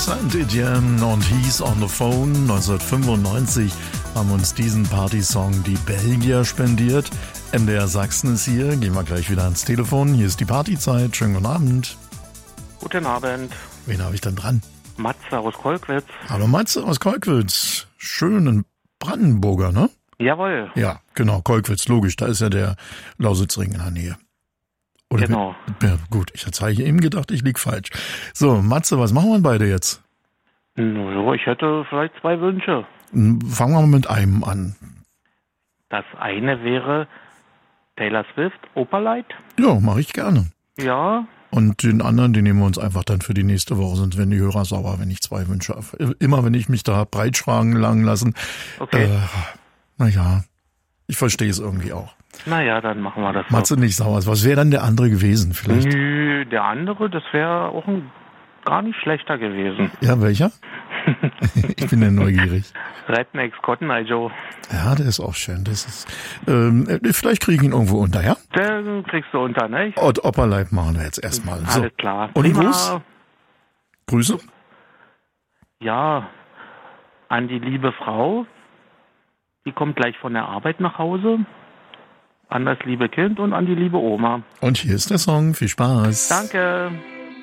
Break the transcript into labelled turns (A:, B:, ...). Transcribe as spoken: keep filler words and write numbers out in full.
A: Saint Etienne und He's on the Phone. neunzehnhundertfünfundneunzig haben uns diesen Partysong die Belgier spendiert. M D R Sachsen ist hier. Gehen wir gleich wieder ans Telefon. Hier ist die Partyzeit. Schönen guten Abend.
B: Guten Abend.
A: Wen habe ich denn dran?
B: Matze aus Kolkwitz.
A: Hallo Matze aus Kolkwitz. Schönen Brandenburger, ne?
B: Jawohl.
A: Ja, genau. Kolkwitz, logisch. Da ist ja der Lausitzring in der Nähe. Oder
B: genau.
A: Mit, ja, gut, ich hatte eben gedacht, ich lieg falsch. So, Matze, was machen wir beide jetzt?
B: No, ich hätte vielleicht zwei Wünsche.
A: Fangen wir mal mit einem an.
B: Das eine wäre Taylor Swift, Opalite.
A: Ja, mache ich gerne.
B: Ja.
A: Und den anderen, den nehmen wir uns einfach dann für die nächste Woche, sonst werden die Hörer sauer, wenn ich zwei Wünsche habe. Immer wenn ich mich da breitschlagen lang lassen.
B: Okay.
A: Äh, naja, ich verstehe es irgendwie auch.
B: Naja, dann machen wir das so.
A: Matze nicht sauer. Was wäre dann der andere gewesen vielleicht?
B: Nö, der andere, das wäre auch ein, gar nicht schlechter gewesen.
A: Ja, welcher? Ich bin ja neugierig.
B: Rednecks Cotton Eye Joe.
A: Ja, der ist auch schön. Das ist, ähm, vielleicht kriege ich ihn irgendwo unter, ja?
B: Den kriegst du unter, ne?
A: Und Opperleib machen wir jetzt erstmal. So.
B: Alles klar.
A: Und
B: Prima.
A: Gruß? Grüße?
B: Ja, an die liebe Frau. Die kommt gleich von der Arbeit nach Hause. An das liebe Kind und an die liebe Oma.
A: Und hier ist der Song. Viel Spaß.
B: Danke.